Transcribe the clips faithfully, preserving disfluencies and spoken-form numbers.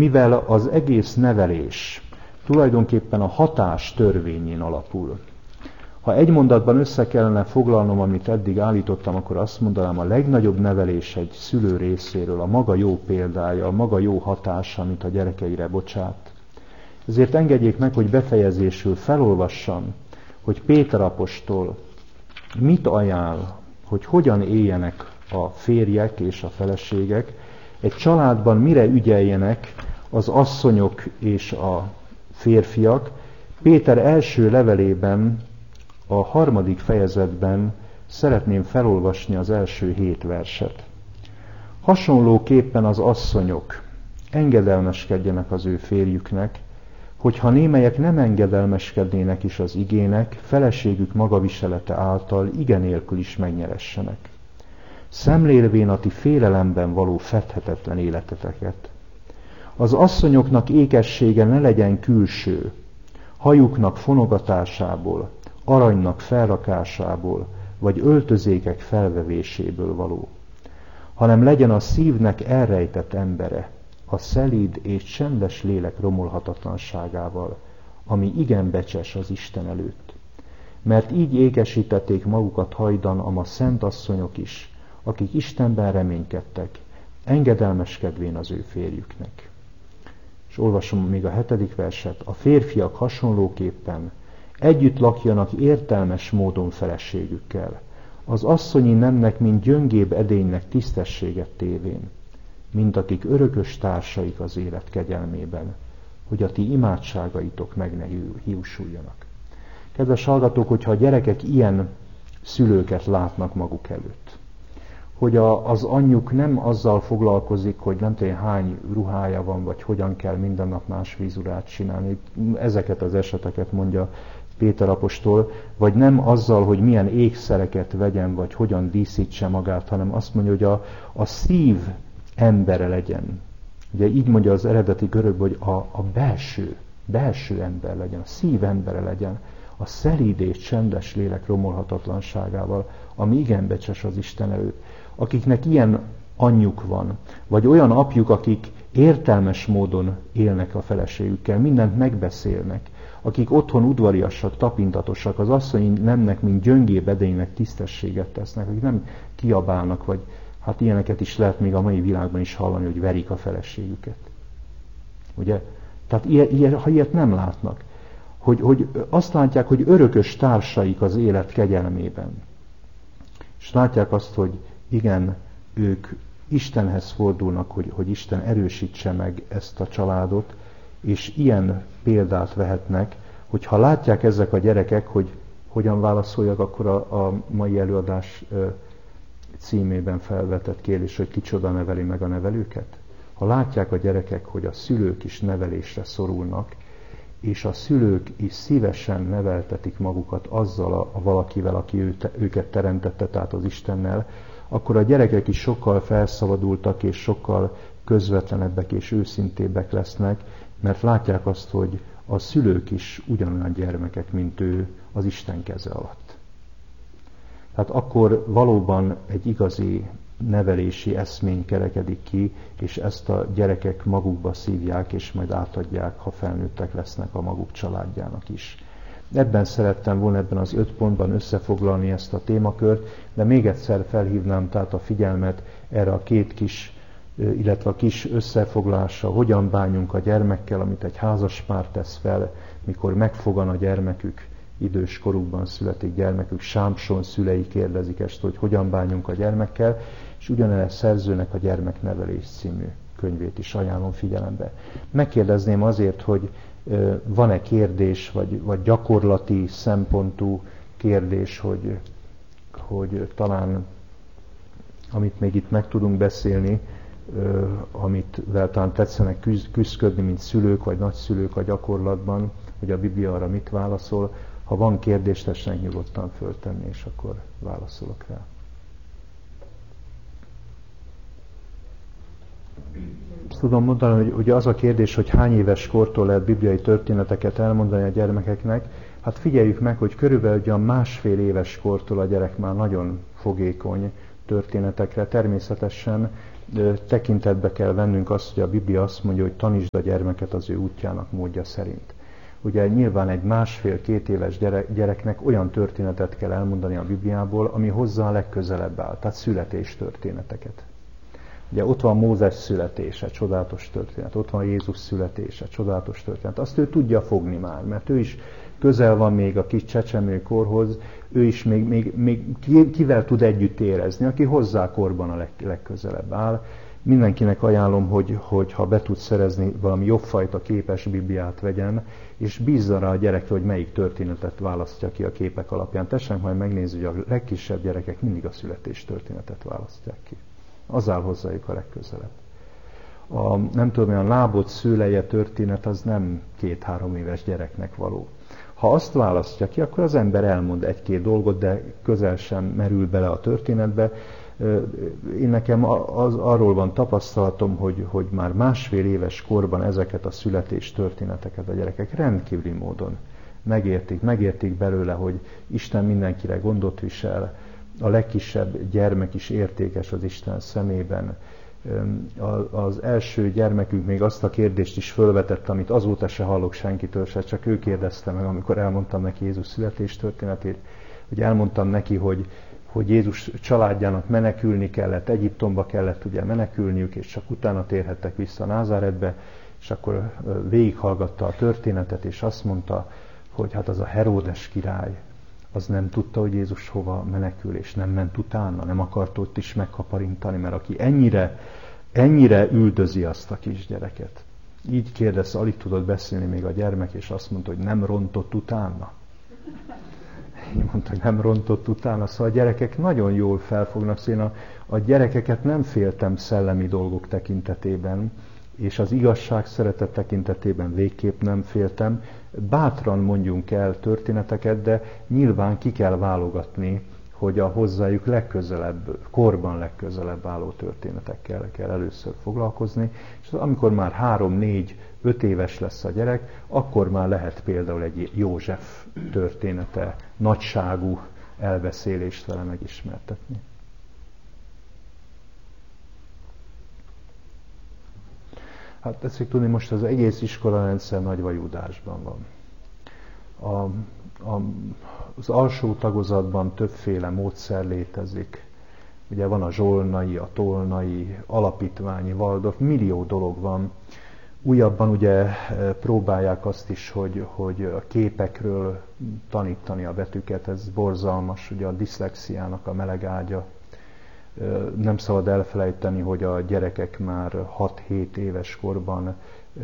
mivel az egész nevelés tulajdonképpen a hatás törvényén alapul. Ha egy mondatban össze kellene foglalnom, amit eddig állítottam, akkor azt mondanám, a legnagyobb nevelés egy szülő részéről, a maga jó példája, a maga jó hatása, amit a gyerekeire bocsát. Ezért engedjék meg, hogy befejezésül felolvassam, hogy Péter apostol mit ajánl, hogy hogyan éljenek a férjek és a feleségek, egy családban mire ügyeljenek az asszonyok és a férfiak. Péter első levelében, a harmadik fejezetben szeretném felolvasni az első hét verset. Hasonlóképpen az asszonyok engedelmeskedjenek az ő férjüknek, hogyha némelyek nem engedelmeskednének is az igének, feleségük magaviselete által ige nélkül is megnyeressenek. Szemlélvén a ti félelemben való fedhetetlen életeteket. Az asszonyoknak ékessége ne legyen külső, hajuknak fonogatásából, aranynak felrakásából, vagy öltözékek felvevéséből való, hanem legyen a szívnek elrejtett embere, a szelíd és csendes lélek romolhatatlanságával, ami igen becses az Isten előtt. Mert így ékesítették magukat hajdan a ma szent asszonyok is, akik Istenben reménykedtek, engedelmeskedvén az ő férjüknek. És olvasom még a hetedik verset. A férfiak hasonlóképpen együtt lakjanak értelmes módon feleségükkel, az asszonyi nemnek, mint gyöngébb edénynek tisztességet tévén, mint akik örökös társaik az élet kegyelmében, hogy a ti imádságaitok meg ne hiúsuljanak. Kedves hallgatók, hogyha a gyerekek ilyen szülőket látnak maguk előtt, hogy a, az anyjuk nem azzal foglalkozik, hogy nem tudom hány ruhája van, vagy hogyan kell minden nap más vízurát csinálni, ezeket az eseteket mondja Péter apostol, vagy nem azzal, hogy milyen ékszereket vegyen, vagy hogyan díszítse magát, hanem azt mondja, hogy a, a szív embere legyen. Ugye így mondja az eredeti görögben, hogy a, a belső, belső ember legyen, a szív embere legyen, a szelíd és csendes lélek romolhatatlanságával, ami igen becses az Isten előtt. Akiknek ilyen anyjuk van, vagy olyan apjuk, akik értelmes módon élnek a feleségükkel, mindent megbeszélnek, akik otthon udvariasak, tapintatosak, az asszonyi nemnek, mint gyöngébb edénynek tisztességet tesznek, akik nem kiabálnak, vagy hát ilyeneket is lehet még a mai világban is hallani, hogy verik a feleségüket. Ugye? Tehát ilyen, ilyen, ha ilyet nem látnak, hogy, hogy azt látják, hogy örökös társaik az élet kegyelmében. És látják azt, hogy igen, ők Istenhez fordulnak, hogy, hogy Isten erősítse meg ezt a családot, és ilyen példát vehetnek, hogy ha látják ezek a gyerekek, hogy hogyan válaszoljak akkor a, a mai előadás címében felvetett kérdés, hogy kicsoda neveli meg a nevelőket. Ha látják a gyerekek, hogy a szülők is nevelésre szorulnak, és a szülők is szívesen neveltetik magukat azzal a, a valakivel, aki ő, őket teremtette, tehát az Istennel, akkor a gyerekek is sokkal felszabadultak, és sokkal közvetlenebbek és őszintébbek lesznek, mert látják azt, hogy a szülők is ugyanolyan gyermekek, mint ő az Isten keze alatt. Tehát akkor valóban egy igazi nevelési eszmény kerekedik ki, és ezt a gyerekek magukba szívják, és majd átadják, ha felnőttek lesznek a maguk családjának is. Ebben szerettem volna ebben az öt pontban összefoglalni ezt a témakört, de még egyszer felhívnám tehát a figyelmet erre a két kis, illetve a kis összefoglalásra, hogyan bánjunk a gyermekkel, amit egy házaspár tesz fel, mikor megfogan a gyermekük, idős korukban születik gyermekük, Sámson szülei kérdezik ezt, hogy hogyan bánjunk a gyermekkel, és ugyanez szerzőnek a Gyermeknevelés című könyvét is ajánlom figyelembe. Megkérdezném azért, hogy van-e kérdés, vagy, vagy gyakorlati szempontú kérdés, hogy, hogy talán, amit még itt meg tudunk beszélni, amit talán tetszenek küzdködni, mint szülők, vagy nagyszülők a gyakorlatban, hogy a Biblia arra mit válaszol. Ha van kérdés, tessenek nyugodtan föltenni, és akkor válaszolok rá. Tudom mondani, hogy ugye az a kérdés, hogy hány éves kortól lehet bibliai történeteket elmondani a gyermekeknek. Hát figyeljük meg, hogy körülbelül ugyan másfél éves kortól a gyerek már nagyon fogékony, történetekre. Természetesen tekintetbe kell vennünk azt, hogy a Biblia azt mondja, hogy tanítsd a gyermeket az ő útjának, módja szerint. Ugye nyilván egy másfél-két éves gyereknek olyan történetet kell elmondani a Bibliából, ami hozzá a legközelebb áll, tehát születés történeteket. Ugye ott van Mózes születése, csodálatos történet, ott van Jézus születése, csodálatos történet. Azt ő tudja fogni már, mert ő is közel van még a kis csecsemőkorhoz, ő is még, még, még kivel tud együtt érezni, aki hozzá korban a leg, legközelebb áll. Mindenkinek ajánlom, hogy, hogy ha be tud szerezni valami jobbfajta képes Bibliát vegyen, és bízza rá a gyerekre, hogy melyik történetet választja ki a képek alapján. Tessék majd megnézni, hogy a legkisebb gyerekek mindig a születés történetet választják ki. Az áll hozzájuk a legközelebb. A, nem tudom, olyan lábot szőleje történet az nem két-három éves gyereknek való. Ha azt választja ki, akkor az ember elmond egy-két dolgot, de közel sem merül bele a történetbe. Én nekem az, arról van tapasztalatom, hogy, hogy már másfél éves korban ezeket a születés történeteket a gyerekek rendkívüli módon megértik. Megértik belőle, hogy Isten mindenkire gondot visel, a legkisebb gyermek is értékes az Isten szemében. Az első gyermekünk még azt a kérdést is fölvetett, amit azóta se hallok senkitől se, csak ő kérdezte meg, amikor elmondtam neki Jézus születés történetét, hogy elmondtam neki, hogy, hogy Jézus családjának menekülni kellett, Egyiptomba kellett ugye menekülniük, és csak utána térhettek vissza Názáretbe, és akkor végighallgatta a történetet, és azt mondta, hogy hát az a Heródes király, az nem tudta, hogy Jézus hova menekül, és nem ment utána, nem akart ott is megkaparintani, mert aki ennyire, ennyire üldözi azt a kisgyereket. Így kérdezte, alig tudott beszélni még a gyermek, és azt mondta, hogy nem rontott utána. Így mondta, hogy nem rontott utána. Szóval a gyerekek nagyon jól felfognak. Szóval én a, a gyerekeket nem féltem szellemi dolgok tekintetében, és az igazság szeretet tekintetében végképp nem féltem. Bátran mondjunk el történeteket, de nyilván ki kell válogatni, hogy a hozzájuk legközelebb, korban legközelebb álló történetekkel kell először foglalkozni, és amikor már három, négy, öt éves lesz a gyerek, akkor már lehet például egy József története, nagyságú elbeszélést vele megismertetni. Hát tetszik tudni, most az egész iskolarendszer nagy vajúdásban van. A, a, az alsó tagozatban többféle módszer létezik. Ugye van a zsolnai, a tolnai, alapítványi, Waldorf, millió dolog van. Újabban ugye próbálják azt is, hogy, hogy a képekről tanítani a betűket, ez borzalmas, ugye a diszlexiának a melegágya. Nem szabad elfelejteni, hogy a gyerekek már hat-hét éves korban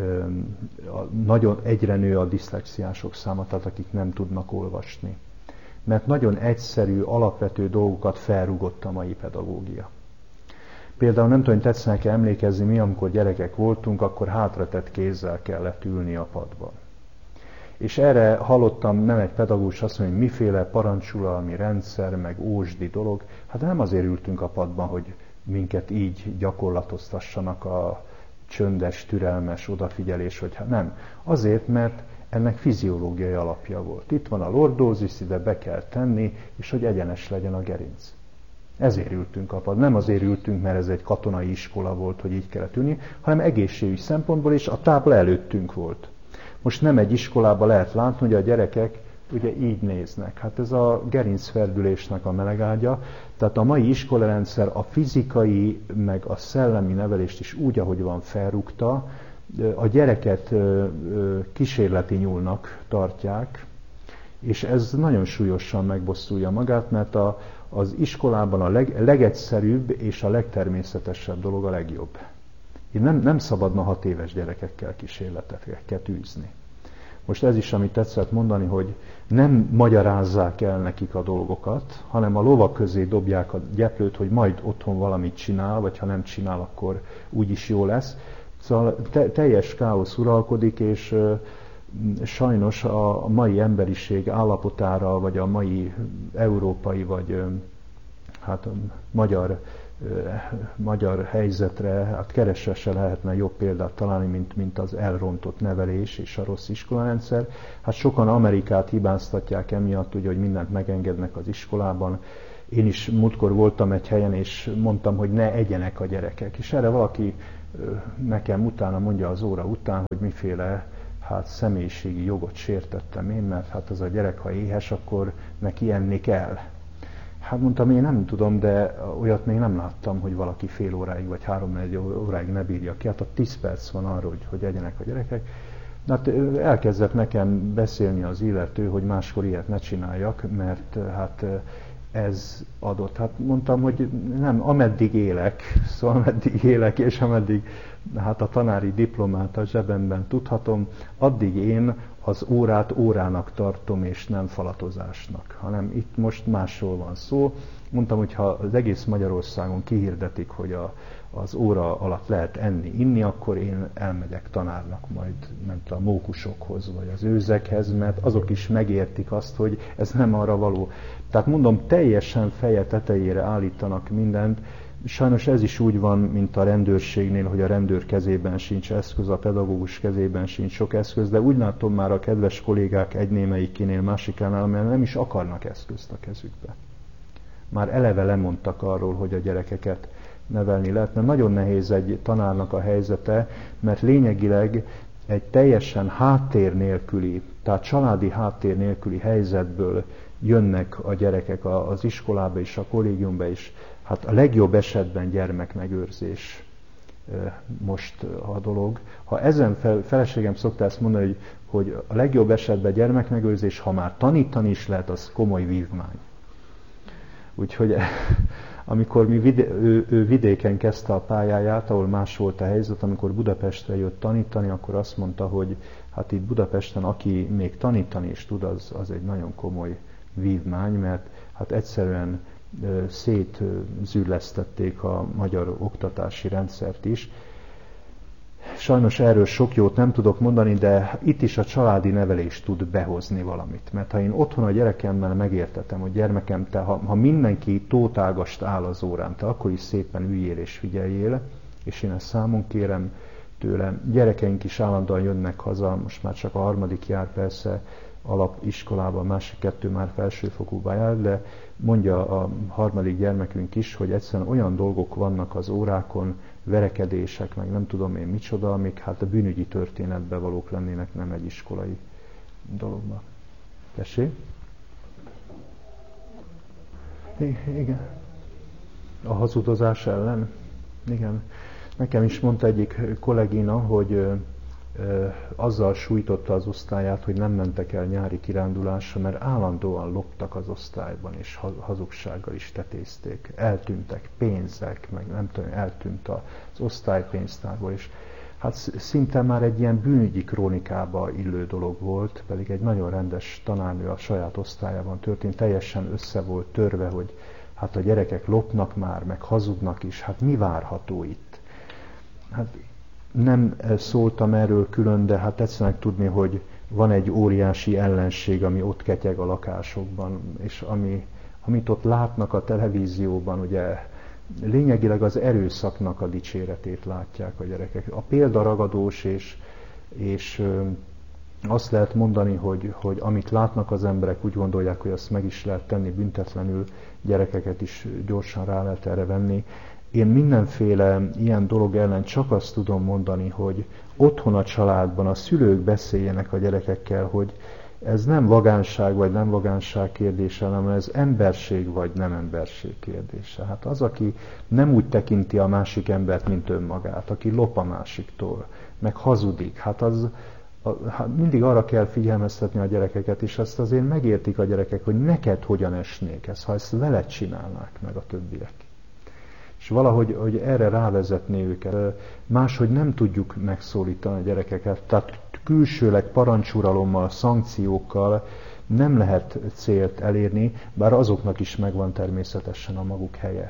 nagyon egyre nő a diszlexiások száma, tehát akik nem tudnak olvasni. Mert nagyon egyszerű, alapvető dolgokat felrúgott a mai pedagógia. Például nem tudom, hogy tetszenek-e emlékezni, mi amikor gyerekek voltunk, akkor hátratett kézzel kellett ülni a padban. És erre hallottam nem egy pedagógus azt mondja, hogy miféle parancsulalmi rendszer, meg ósdi dolog. Hát nem azért ültünk a padban, hogy minket így gyakorlatoztassanak a csöndes, türelmes odafigyelés, hogy hát nem. Azért, mert ennek fiziológiai alapja volt. Itt van a lordózis, ide be kell tenni, és hogy egyenes legyen a gerinc. Ezért ültünk a padban. Nem azért ültünk, mert ez egy katonai iskola volt, hogy így kellett ülni, hanem egészségügyi szempontból is a tábla előttünk volt. Most nem egy iskolában lehet látni, hogy a gyerekek ugye így néznek. Hát ez a gerincferdülésnek a melegágya. Tehát a mai iskolarendszer a fizikai, meg a szellemi nevelést is úgy, ahogy van felrúgta, a gyereket kísérleti nyúlnak tartják, és ez nagyon súlyosan megbosszulja magát, mert a, az iskolában a leg, legegyszerűbb és a legtermészetesebb dolog a legjobb. Így nem, nem szabadna hat éves gyerekekkel kísérleteket űzni. Most ez is, amit tetszett mondani, hogy nem magyarázzák el nekik a dolgokat, hanem a lovak közé dobják a gyeplőt, hogy majd otthon valamit csinál, vagy ha nem csinál, akkor úgyis jó lesz. Szóval te, teljes káosz uralkodik, és ö, sajnos a, a mai emberiség állapotára, vagy a mai európai, vagy ö, hát a magyar magyar helyzetre, hát keresve se lehetne jobb példát találni, mint, mint az elrontott nevelés és a rossz iskolarendszer. Hát sokan Amerikát hibáztatják emiatt, ugye, hogy mindent megengednek az iskolában, én is múltkor voltam egy helyen, és mondtam, hogy ne egyenek a gyerekek. És erre valaki nekem utána mondja az óra után, hogy miféle hát személyiségi jogot sértettem én, mert hát az a gyerek, ha éhes, akkor neki enni kell. Hát mondtam, én nem tudom, de olyat még nem láttam, hogy valaki fél óráig vagy három-négy óráig ne bírja ki. Hát a tíz perc van arra, hogy, hogy egyenek a gyerekek. Hát elkezdett nekem beszélni az illető, hogy máskor ilyet ne csináljak, mert hát ez adott. Hát mondtam, hogy nem, ameddig élek, szóval ameddig élek, és ameddig hát a tanári diplomát a zsebemben tudhatom, addig én az órát órának tartom, és nem falatozásnak, hanem itt most másról van szó. Mondtam, hogy ha az egész Magyarországon kihirdetik, hogy a, az óra alatt lehet enni, inni, akkor én elmegyek tanárnak majd, nem tudom, a mókusokhoz, vagy az őzekhez, mert azok is megértik azt, hogy ez nem arra való. Tehát mondom, teljesen feje tetejére állítanak mindent. Sajnos ez is úgy van, mint a rendőrségnél, hogy a rendőr kezében sincs eszköz, a pedagógus kezében sincs sok eszköz, de úgy látom már a kedves kollégák egy némelyikénél, másikánál, mert nem is akarnak eszközt a kezükbe. Már eleve lemondtak arról, hogy a gyerekeket nevelni lehet, mert nagyon nehéz egy tanárnak a helyzete, mert lényegileg egy teljesen háttér nélküli, tehát családi háttér nélküli helyzetből jönnek a gyerekek az iskolába és a kollégiumba is. Hát a legjobb esetben gyermekmegőrzés most a dolog. Ha ezen fel, feleségem szokta ezt mondani, hogy, hogy a legjobb esetben gyermekmegőrzés, ha már tanítani is lehet, az komoly vívmány. Úgyhogy amikor mi vidé, ő, ő vidéken kezdte a pályáját, ahol más volt a helyzet, amikor Budapestre jött tanítani, akkor azt mondta, hogy hát itt Budapesten, aki még tanítani is tud, az, az egy nagyon komoly vívmány, mert hát egyszerűen szétzűrlesztették a magyar oktatási rendszert is. Sajnos erről sok jót nem tudok mondani, de itt is a családi nevelés tud behozni valamit. Mert ha én otthon a gyerekemmel megértetem, hogy gyermekem, te, ha, ha mindenki tótágast áll az órán, te akkor is szépen üljél és figyeljél, és én ezt számon kérem tőlem. Gyerekeink is állandóan jönnek haza, most már csak a harmadik jár persze, alapiskolában, a másik kettő már felsőfokúba jár, de mondja a harmadik gyermekünk is, hogy egyszerűen olyan dolgok vannak az órákon, verekedések, meg nem tudom én micsoda, amik hát a bűnügyi történetben valók lennének, nem egy iskolai dologban. Tessék? Igen. A hazudozás ellen? Igen. Nekem is mondta egyik kollégina, hogy azzal sújtotta az osztályát, hogy nem mentek el nyári kirándulásra, mert állandóan loptak az osztályban, és hazugsággal is tetézték. Eltűntek pénzek, meg nem tudom, eltűnt az osztálypénztárból, és hát szinte már egy ilyen bűnügyi krónikába illő dolog volt, pedig egy nagyon rendes tanárnő a saját osztályában történt, teljesen össze volt törve, hogy hát a gyerekek lopnak már, meg hazudnak is, hát mi várható itt? Hát nem szóltam erről külön, de hát tetszenek tudni, hogy van egy óriási ellenség, ami ott ketyeg a lakásokban, és ami, amit ott látnak a televízióban, ugye lényegileg az erőszaknak a dicséretét látják a gyerekek. A példaragadós, és, és azt lehet mondani, hogy, hogy amit látnak az emberek, úgy gondolják, hogy azt meg is lehet tenni büntetlenül, gyerekeket is gyorsan rá lehet erre venni. Én mindenféle ilyen dolog ellen csak azt tudom mondani, hogy otthon a családban a szülők beszéljenek a gyerekekkel, hogy ez nem vagánság vagy nem vagánság kérdése, hanem ez emberség vagy nem emberség kérdése. Hát az, aki nem úgy tekinti a másik embert, mint önmagát, aki lop a másiktól, meg hazudik, hát az a, hát mindig arra kell figyelmeztetni a gyerekeket, és azt azért megértik a gyerekek, hogy neked hogyan esnék ez, ha ezt veled csinálnák meg a többiek. És valahogy hogy erre rávezetni őket. Máshogy nem tudjuk megszólítani a gyerekeket. Tehát külsőleg parancsuralommal, szankciókkal nem lehet célt elérni, bár azoknak is megvan természetesen a maguk helye.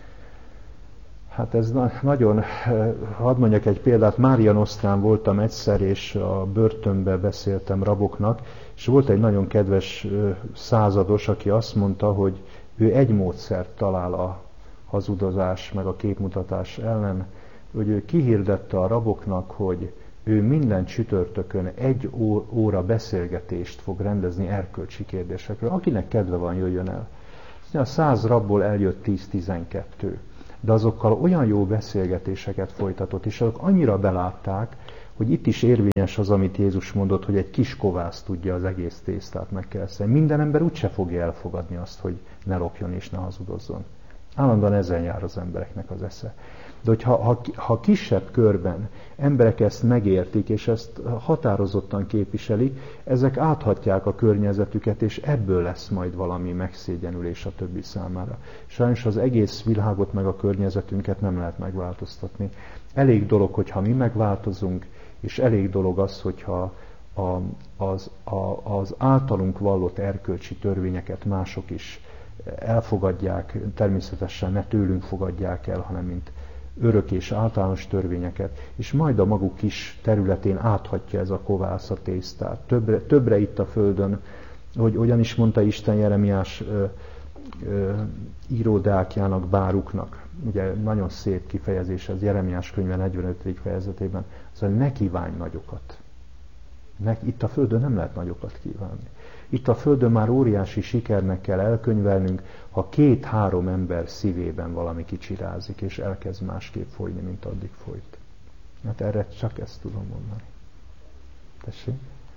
Hát ez na- nagyon, hadd mondjak egy példát, Mária Nosztrán voltam egyszer, és a börtönbe beszéltem raboknak, és volt egy nagyon kedves százados, aki azt mondta, hogy ő egy módszert talál a hazudozás meg a képmutatás ellen, hogy ő kihirdette a raboknak, hogy ő minden csütörtökön egy óra beszélgetést fog rendezni erkölcsi kérdésekről. Akinek kedve van, jöjjön el. A száz rabból eljött tíz-tizenkettő. De azokkal olyan jó beszélgetéseket folytatott, és azok annyira belátták, hogy itt is érvényes az, amit Jézus mondott, hogy egy kis kovász tudja az egész tésztát megkelszeni. Minden ember úgyse fogja elfogadni azt, hogy ne lopjon és ne hazudozzon. Állandóan ezzel jár az embereknek az esze. De hogyha ha, ha kisebb körben emberek ezt megértik, és ezt határozottan képviselik, ezek áthatják a környezetüket, és ebből lesz majd valami megszégyenülés a többi számára. Sajnos az egész világot meg a környezetünket nem lehet megváltoztatni. Elég dolog, hogyha mi megváltozunk, és elég dolog az, hogyha a, az, a, az általunk vallott erkölcsi törvényeket mások is elfogadják, természetesen ne tőlünk fogadják el, hanem mint örök és általános törvényeket, és majd a maguk kis területén áthatja ez a kovász a tésztát. Többre, többre itt a földön, hogy hogyan is mondta Isten Jeremiás ö, ö, íródákjának, báruknak, ugye nagyon szép kifejezés ez Jeremiás könyve negyvenötödik fejezetében, az, hogy ne kívánj nagyokat. Ne, itt a földön nem lehet nagyokat kívánni. Itt a földön már óriási sikernek kell elkönyvelnünk, ha két-három ember szívében valami kicsirázik, és elkezd másképp folyni, mint addig folyt. Hát erre csak ezt tudom mondani. Tessék?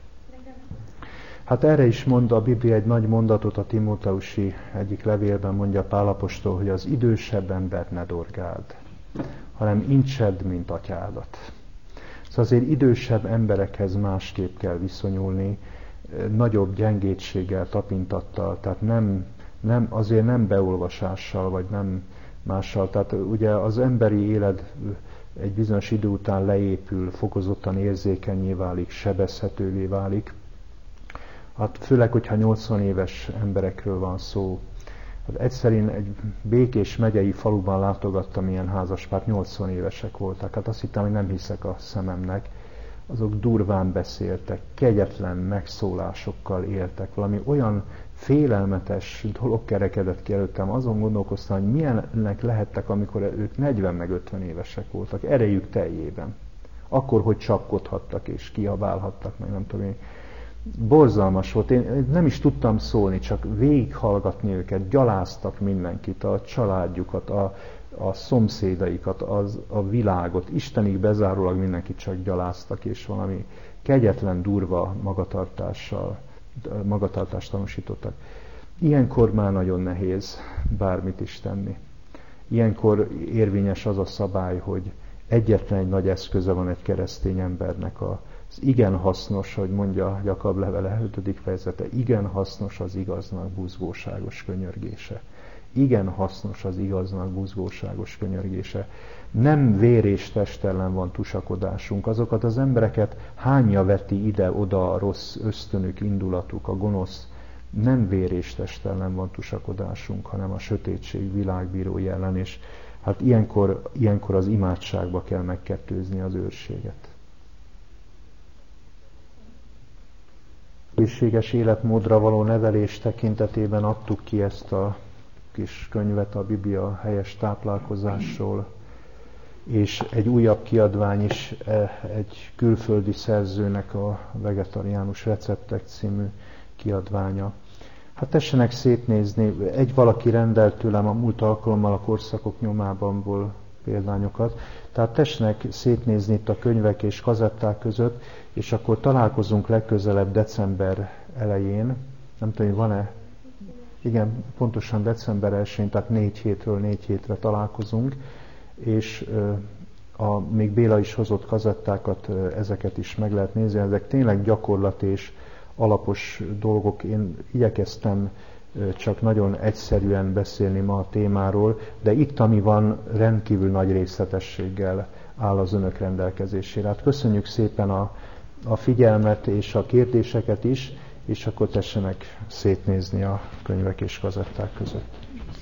Hát erre is mond a Biblia egy nagy mondatot, a Timóteusi egyik levélben mondja Pál apostol, hogy az idősebb embert ne dorgáld, hanem intsedd, mint atyádat. Szóval azért idősebb emberekhez másképp kell viszonyulni, nagyobb gyengétséggel, tapintattal, tehát nem, nem, azért nem beolvasással, vagy nem mással. Tehát ugye az emberi élet egy bizonyos idő után leépül, fokozottan érzékenyé válik, sebezhetővé válik. Hát főleg, hogyha nyolcvan éves emberekről van szó. Hát egyszer én egy Békés megyei faluban látogattam ilyen házaspárt, nyolcvan évesek voltak. Hát azt hittem, hogy nem hiszek a szememnek. Azok durván beszéltek, kegyetlen megszólásokkal éltek, valami olyan félelmetes dolog kerekedett ki előttem, azon gondolkoztam, hogy milyennek lehettek, amikor ők negyven meg ötven évesek voltak, erejük teljében. Akkor, hogy csapkodhattak és kiabálhattak, meg nem tudom én. Borzalmas volt, én nem is tudtam szólni, csak végighallgatni őket, gyaláztak mindenkit, a családjukat, a a szomszédaikat, az, a világot, Istenig bezárólag mindenkit csak gyaláztak, és valami kegyetlen, durva magatartással, magatartást tanúsítottak. Ilyenkor már nagyon nehéz bármit is tenni. Ilyenkor érvényes az a szabály, hogy egyetlen egy nagy eszköze van egy keresztény embernek, az igen hasznos, hogy mondja Jakab levele ötödik fejezete, igen hasznos az igaznak buzgóságos könyörgése. Igen hasznos az igaznak buzgóságos könyörgése. Nem vér és test ellen van tusakodásunk. Azokat az embereket hányja veti ide-oda a rossz ösztönük, indulatuk, a gonosz. Nem vér és test ellen van tusakodásunk, hanem a sötétség világbírói ellen. És hát ilyenkor, ilyenkor az imádságba kell megkettőzni az őrséget. Egészséges életmódra való nevelés tekintetében adtuk ki ezt a kis könyvet a Biblia helyes táplálkozásról, és egy újabb kiadvány is egy külföldi szerzőnek a Vegetariánus receptek című kiadványa. Hát tessenek szétnézni, egy valaki rendelt tőlem a múlt alkalommal a Korszakok nyomában példányokat, tehát tessenek szétnézni itt a könyvek és kazetták között, és akkor találkozunk legközelebb december elején, nem tudom, hogy van-e. Igen, pontosan december elsején, tehát négy hétről négy hétre találkozunk, és a, még Béla is hozott kazettákat, ezeket is meg lehet nézni, ezek tényleg gyakorlat és alapos dolgok. Én igyekeztem csak nagyon egyszerűen beszélni ma a témáról, de itt, ami van, rendkívül nagy részletességgel áll az önök rendelkezésére. Hát köszönjük szépen a, a figyelmet és a kérdéseket is, és akkor tessenek szétnézni a könyvek és kazetták között.